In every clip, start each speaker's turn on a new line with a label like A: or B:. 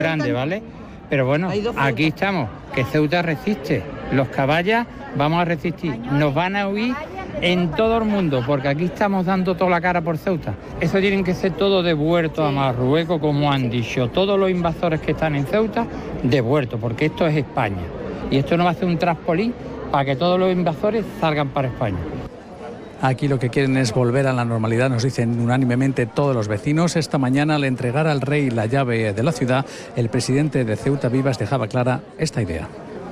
A: grande, ¿vale? Pero bueno, aquí estamos, que Ceuta resiste, los caballas vamos a resistir, nos van a huir en todo el mundo, porque aquí estamos dando toda la cara por Ceuta. Eso tienen que ser todo devuelto a Marruecos, como han dicho, todos los invasores que están en Ceuta, devueltos, porque esto es España. Y esto no va a ser un traspolín para que todos los invasores salgan para España.
B: Aquí lo que quieren es volver a la normalidad, nos dicen unánimemente todos los vecinos. Esta mañana, al entregar al rey la llave de la ciudad, el presidente de Ceuta Vivas dejaba clara esta idea.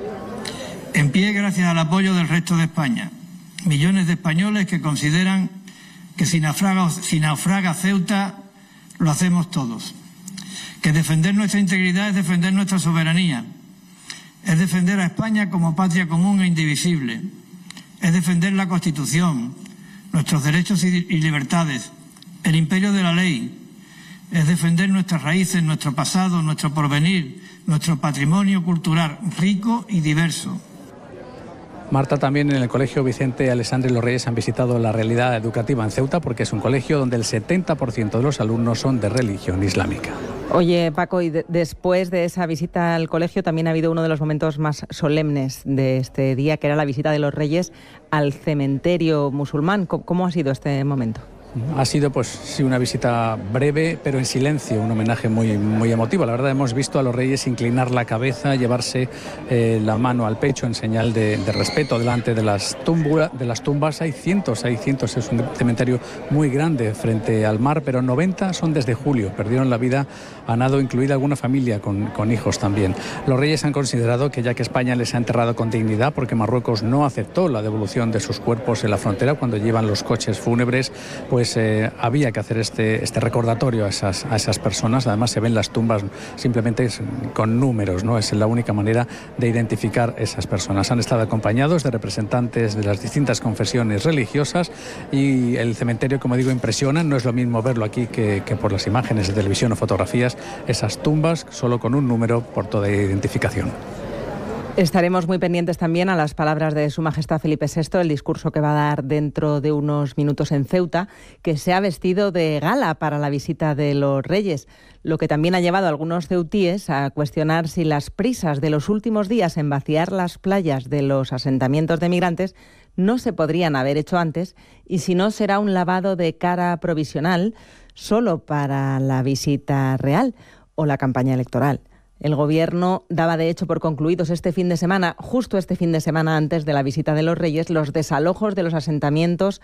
C: En pie gracias al apoyo del resto de España. Millones de españoles que consideran que si naufraga Ceuta, lo hacemos todos. Que defender nuestra integridad es defender nuestra soberanía. Es defender a España como patria común e indivisible. Es defender la Constitución, nuestros derechos y libertades, el imperio de la ley. Es defender nuestras raíces, nuestro pasado, nuestro porvenir, nuestro patrimonio cultural rico y diverso.
B: Marta, también en el Colegio Vicente Alessandri Los Reyes han visitado la realidad educativa en Ceuta, porque es un colegio donde el 70% de los alumnos son de religión islámica.
D: Oye, Paco, y después de esa visita al colegio también ha habido uno de los momentos más solemnes de este día, que era la visita de los Reyes al cementerio musulmán. ¿Cómo ha sido este momento?
B: Ha sido, pues sí, una visita breve, pero en silencio, un homenaje muy emotivo. La verdad, hemos visto a los Reyes inclinar la cabeza, llevarse la mano al pecho en señal de respeto delante de las tumbas. Hay cientos, es un cementerio muy grande frente al mar, pero 90 son desde julio. Perdieron la vida a nado, incluida alguna familia con hijos también. Los Reyes han considerado que ya que España les ha enterrado con dignidad, porque Marruecos no aceptó la devolución de sus cuerpos en la frontera cuando llevan los coches fúnebres, pues había que hacer este recordatorio a esas personas. Además se ven las tumbas simplemente con números, ¿no? Es la única manera de identificar esas personas. Han estado acompañados de representantes de las distintas confesiones religiosas y el cementerio, como digo, impresiona. No es lo mismo verlo aquí que por las imágenes de televisión o fotografías, esas tumbas solo con un número por toda identificación.
D: Estaremos muy pendientes también a las palabras de Su Majestad Felipe VI, el discurso que va a dar dentro de unos minutos en Ceuta, que se ha vestido de gala para la visita de los Reyes, lo que también ha llevado a algunos ceutíes a cuestionar si las prisas de los últimos días en vaciar las playas de los asentamientos de migrantes no se podrían haber hecho antes y si no será un lavado de cara provisional solo para la visita real o la campaña electoral. El Gobierno daba de hecho por concluidos este fin de semana, justo este fin de semana antes de la visita de los Reyes, los desalojos de los asentamientos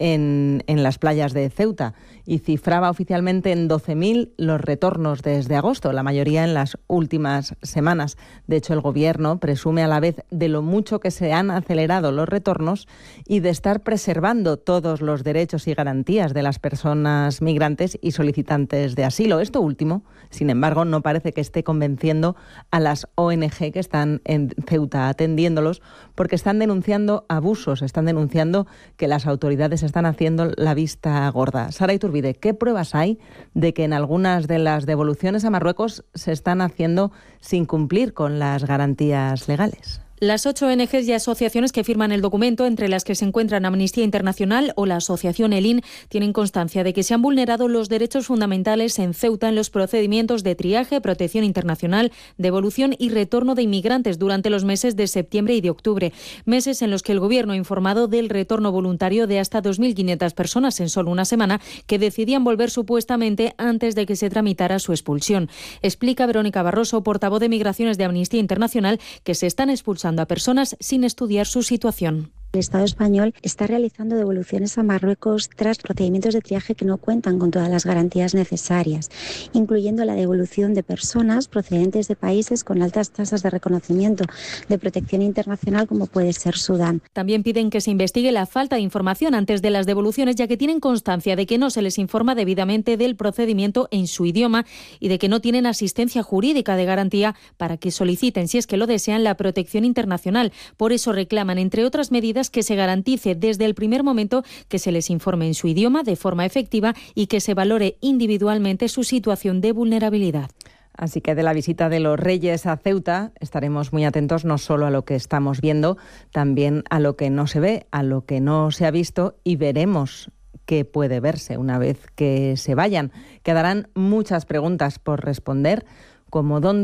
D: en las playas de Ceuta y cifraba oficialmente en 12.000 los retornos desde agosto, la mayoría en las últimas semanas. De hecho, el Gobierno presume a la vez de lo mucho que se han acelerado los retornos y de estar preservando todos los derechos y garantías de las personas migrantes y solicitantes de asilo. Esto último, sin embargo, no parece que esté convenciendo a las ONG que están en Ceuta atendiéndolos, porque están denunciando abusos, están denunciando que las autoridades están haciendo la vista gorda. Sara Iturbide, ¿qué pruebas hay de que en algunas de las devoluciones a Marruecos se están haciendo sin cumplir con las garantías legales?
E: Las 8 ONGs y asociaciones que firman el documento, entre las que se encuentran Amnistía Internacional o la asociación ELIN, tienen constancia de que se han vulnerado los derechos fundamentales en Ceuta en los procedimientos de triaje, protección internacional, devolución y retorno de inmigrantes durante los meses de septiembre y de octubre. Meses en los que el Gobierno ha informado del retorno voluntario de hasta 2.500 personas en solo una semana que decidían volver supuestamente antes de que se tramitara su expulsión. Explica Verónica Barroso, portavoz de Migraciones de Amnistía Internacional, que se están expulsando a personas sin estudiar su situación.
F: El Estado español está realizando devoluciones a Marruecos tras procedimientos de triaje que no cuentan con todas las garantías necesarias, incluyendo la devolución de personas procedentes de países con altas tasas de reconocimiento de protección internacional, como puede ser Sudán.
E: También piden que se investigue la falta de información antes de las devoluciones, ya que tienen constancia de que no se les informa debidamente del procedimiento en su idioma y de que no tienen asistencia jurídica de garantía para que soliciten, si es que lo desean, la protección internacional. Por eso reclaman, entre otras medidas, que se garantice desde el primer momento que se les informe en su idioma de forma efectiva y que se valore individualmente su situación de vulnerabilidad.
D: Así que de la visita de los Reyes a Ceuta estaremos muy atentos no solo a lo que estamos viendo, también a lo que no se ve, a lo que no se ha visto y veremos qué puede verse una vez que se vayan. Quedarán muchas preguntas por responder, como dónde